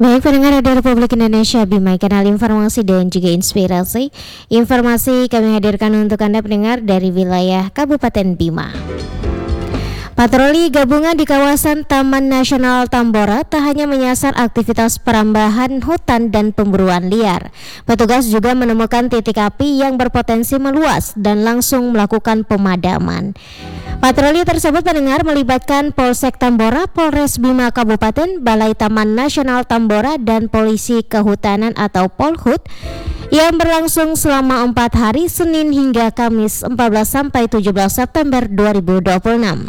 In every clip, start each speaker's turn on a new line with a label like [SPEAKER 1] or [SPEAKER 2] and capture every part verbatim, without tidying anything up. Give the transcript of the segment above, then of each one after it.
[SPEAKER 1] Baik pendengar Radio Republik Indonesia, Bima kanal informasi dan juga inspirasi. Informasi kami hadirkan untuk Anda pendengar dari wilayah Kabupaten Bima. Patroli gabungan di kawasan Taman Nasional Tambora tak hanya menyasar aktivitas perambahan hutan dan pemburuan liar. Petugas juga menemukan titik api yang berpotensi meluas dan langsung melakukan pemadaman. Patroli tersebut pendengar melibatkan Polsek Tambora, Polres Bima Kabupaten, Balai Taman Nasional Tambora, dan Polisi Kehutanan atau Polhut yang berlangsung selama empat hari Senin hingga Kamis empat belas sampai tujuh belas September dua ribu dua puluh enam.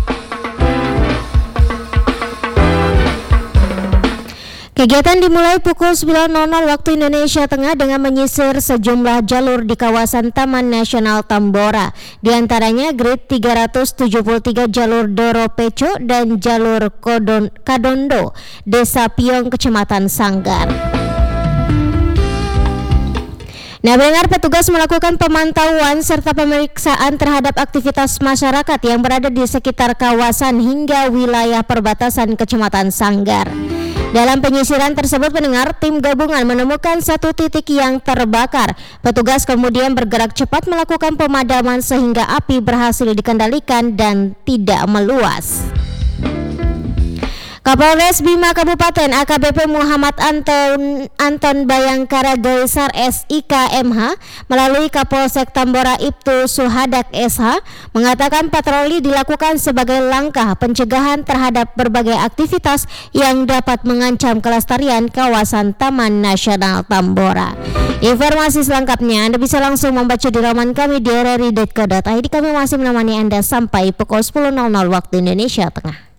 [SPEAKER 1] Kegiatan dimulai pukul sembilan waktu Indonesia Tengah dengan menyisir sejumlah jalur di kawasan Taman Nasional Tambora. Di antaranya grid tiga ratus tujuh puluh tiga jalur Doro Peco dan jalur Kodon, Kadondo, Desa Piong, Kecamatan Sanggar. Nah, pendengar, petugas melakukan pemantauan serta pemeriksaan terhadap aktivitas masyarakat yang berada di sekitar kawasan hingga wilayah perbatasan Kecamatan Sanggar. Dalam penyisiran tersebut pendengar, tim gabungan menemukan satu titik yang terbakar. Petugas kemudian bergerak cepat melakukan pemadaman sehingga api berhasil dikendalikan dan tidak meluas. Kapolres Bima Kabupaten A K B P Muhammad Anton Anton Bayangkara Gaisar S I K M H melalui Kapolsek Tambora Ibtu Suhadak S H mengatakan patroli dilakukan sebagai langkah pencegahan terhadap berbagai aktivitas yang dapat mengancam kelestarian kawasan Taman Nasional Tambora. Informasi selengkapnya Anda bisa langsung membaca di laman kami di r r i titik co titik i d. Kami masih menemani Anda sampai pukul sepuluh waktu Indonesia Tengah.